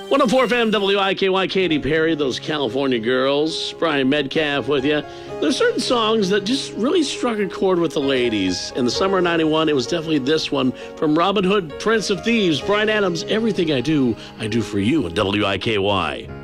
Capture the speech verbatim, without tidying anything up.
one oh four F M, W I K Y, Katy Perry, those California girls. Brian Metcalf with you. There's certain songs that just really struck a chord with the ladies. In the summer of ninety-one, it was definitely this one from Robin Hood, Prince of Thieves, Bryan Adams, Everything I Do, I Do For You at W I K Y.